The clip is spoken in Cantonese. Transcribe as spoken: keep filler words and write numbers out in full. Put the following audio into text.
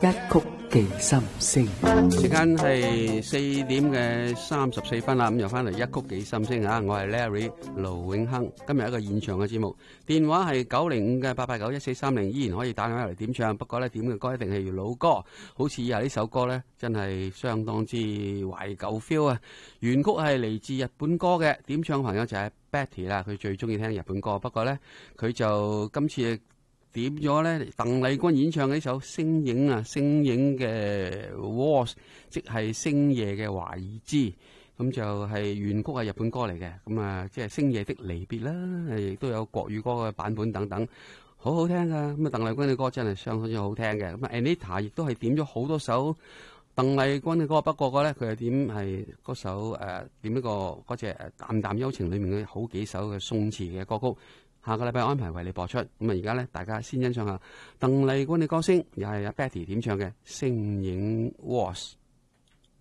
一曲寄心聲。 時間係四點嘅三十四分啦，咁又翻嚟一曲寄心聲啊！我係 Larry 盧永亨，今日一個現場嘅節目，電話係九零五嘅八八九一四三零，依然可以打電話嚟點唱，不過咧點嘅歌一定係要老歌，好似以下呢首歌咧，真係相當之懷舊 feel 啊！原曲係嚟自日本歌嘅，點唱朋友就係 Betty 啦，佢最中意聽日本歌，不過咧佢就今次點咗咧鄧麗君演唱嘅呢首星影啊，星影嘅 Waltz， 即係星夜嘅華爾茲，咁就係原曲係日本歌嚟嘅，咁啊即係星夜的離別啦，亦都有國語歌嘅版本等等，好好聽噶。咁啊鄧麗君嘅歌真係相當之好聽嘅。咁啊 Anita 亦都係點咗好多首鄧麗君嘅歌，不過個咧佢係點係嗰首誒、呃、點一個嗰隻誒淡淡幽情裏面嘅好幾首嘅宋詞嘅歌曲。下個禮拜安排為你播出，咁啊而家咧大家先欣賞下鄧麗君嘅歌聲，又係阿 Betty 點唱嘅《星影 Waltz》。